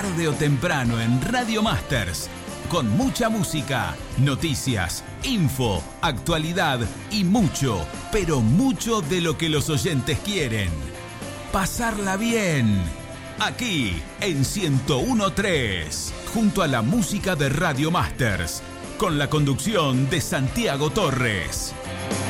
tarde o temprano en Radio Masters, con mucha música, noticias, info, actualidad y mucho, pero mucho de lo que los oyentes quieren. Pasarla bien. Aquí en 101.3, junto a la música de Radio Masters, con la conducción de Santiago Torres.